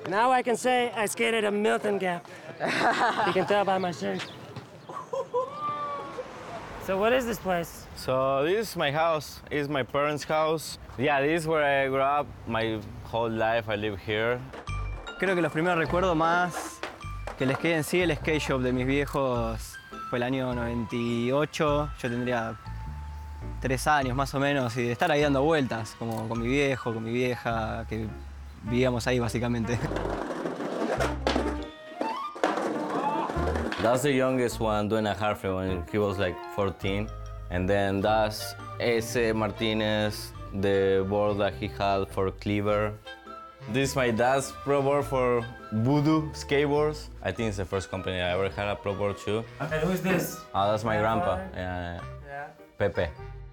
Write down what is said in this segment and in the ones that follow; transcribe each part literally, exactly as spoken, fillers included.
Now I can say I skated a Milton Gap. You can tell by my shirt. So what is this place? So this is my house. It's my parents' house. Yeah, this is where I grew up. My whole life I live here. Creo que los primeros recuerdos más que les quede en sí, el skate shop de mis viejos fue el año noventa y ocho. Yo tendría tres años más o menos y de estar ahí dando vueltas, como con mi viejo, con mi vieja, que vivíamos ahí básicamente. That's the youngest one doing a halfway when he was like fourteen. And then that's Ese Martinez, the board that he had for Cleaver. This is my dad's pro board for Voodoo Skateboards. I think it's the first company I ever had a pro board too. And who's this? Oh, that's my grandpa. Grandfather? Yeah, Yeah. Pepe.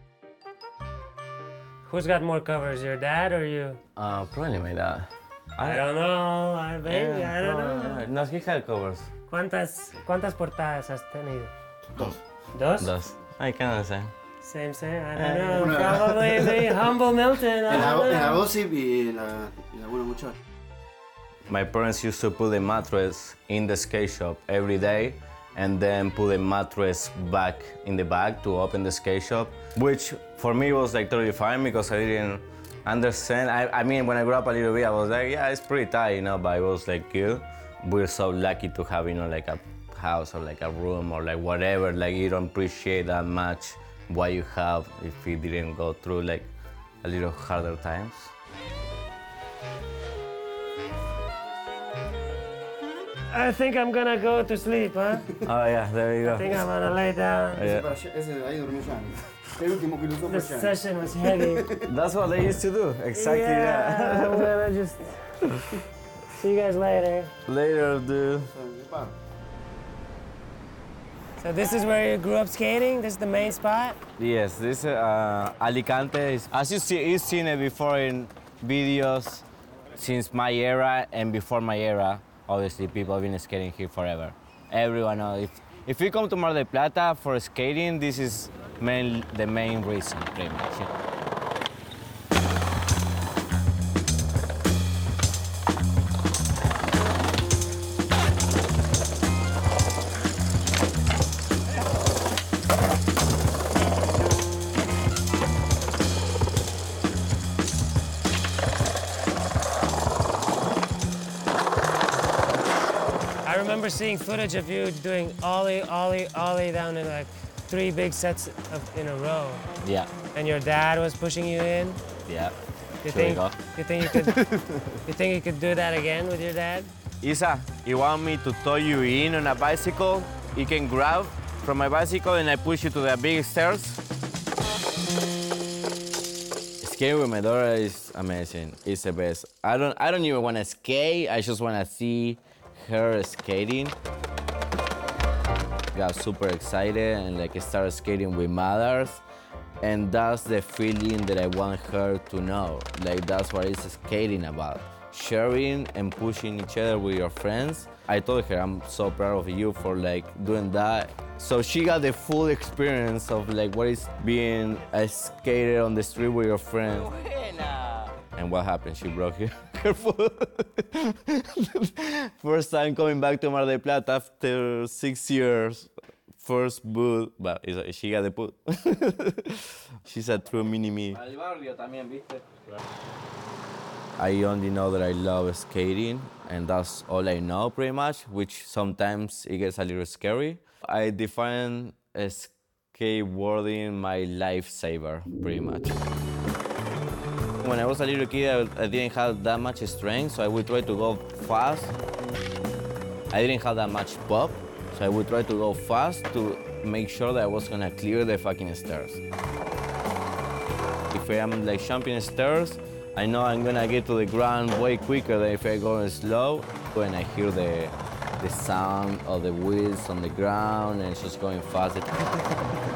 Who's got more covers, your dad or you? Uh, probably my dad. I don't know, I maybe, Yeah, I don't no, know. yeah. No, he had covers. ¿Cuántas, ¿Cuántas portadas has tenido? Dos. ¿Dos? Dos. I can't say. Same, same, I don't know. Probably the humble Milton, I En la, don't en la know. Gossip y en la, y en alguna mucho. My parents used to put the mattress in the skate shop every day and then put the mattress back in the bag to open the skate shop, which for me was like totally fine because I didn't understand. I, I mean, when I grew up a little bit, I was like, yeah, it's pretty tight, you know, but it was like good. We're so lucky to have, you know, like a house or like a room or like whatever. Like you don't appreciate that much what you have if you didn't go through like a little harder times. I think I'm gonna go to sleep, huh? Oh yeah, there you I think go. I'm gonna lay down. Yeah. Ese, para allá- ese ahí durmió Jan. El último que lo usó fue This Jan. session was heavy. That's what they used to do, exactly Yeah, I'm gonna just see you guys later. Later, dude. So this is where you grew up skating? This is the main spot? Yes, this uh, Alicante is, as you see, you've seen it before in videos since my era and before my era. Obviously, people have been skating here forever. Everyone knows. If, if you come to Mar del Plata for skating, this is main, the main reason, pretty much. Yeah. I remember seeing footage of you doing ollie, ollie, ollie down in like three big sets of, in a row. Yeah, And your dad was pushing you in. yeah. You Here we think, go. you think you could you think you could do that again with your dad? Isa, you want me to tow you in on a bicycle? You can grab from my bicycle and I push you to the big stairs. Skating with my daughter is amazing. It's the best. I don't I don't even want to skate. I just want to see her skating. Got super excited and like started skating with mothers. And that's the feeling that I want her to know. Like that's what it's skating about. Sharing and pushing each other with your friends. I told her I'm so proud of you for like doing that. So she got the full experience of like what is being a skater on the street with your friends. And what happened? She broke her, her foot. First time coming back to Mar del Plata after six years. First boot, but it's- she got the boot. She's a true mini-me. I only know that I love skating, and that's all I know pretty much, which sometimes it gets a little scary. I define uh, skateboarding my lifesaver, pretty much. When I was a little kid, I, I didn't have that much strength, so I would try to go fast. I didn't have that much pop, so I would try to go fast to make sure that I was gonna clear the fucking stairs. If I am like jumping stairs, I know I'm gonna get to the ground way quicker than if I go slow. When I hear the, the sound of the wheels on the ground and it's just going fast.